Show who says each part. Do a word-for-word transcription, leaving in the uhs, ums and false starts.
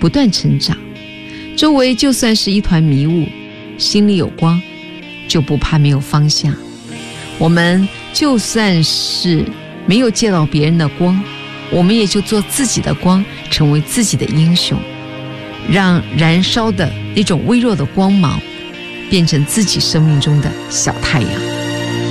Speaker 1: 不断成长。周围就算是一团迷雾，心里有光，就不怕没有方向。我们就算是没有借到别人的光，我们也就做自己的光，成为自己的英雄，让燃烧的那种微弱的光芒变成自己生命中的小太阳。